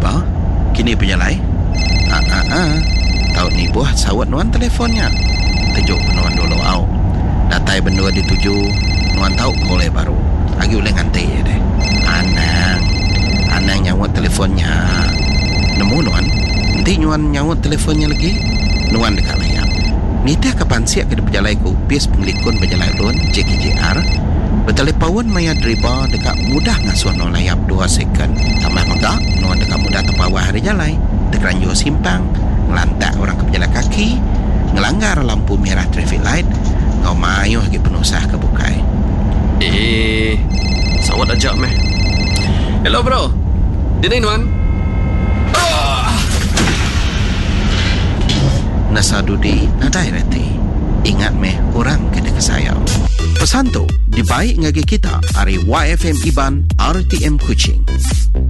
ba? Kini penjalai? Tahu ni buah sawat nuan telefonnya. Tujuk nuan dulu au. Datai bendua dituju nuan tahu boleh baru. Lagi boleh ngantai ya deh. Anang nyawat teleponnya. Nemu nuan? Nanti nuan nyawat teleponnya lagi. Nuan dekat layar. Nita kapan siap ke penjalai ku pis penglikun penjalai lun JKJR. Bertelepon maya driba dekat mudah ngasuh no layap 2 second. Tambah megak nuan dekat mudah terpawah hari jalai. Dekeranjur simpang, ngelantak orang ke pejalan kaki, ngelanggar lampu merah traffic light, ngau mayu lagi penusah ke bukai. Sawat ajak meh. Hello bro. Dini nuan. Nasadudi nadai reti. Ingat meh orang kena kesayang. Pesan tu dibaik ngagi kita hari YFM Iban RTM Kuching.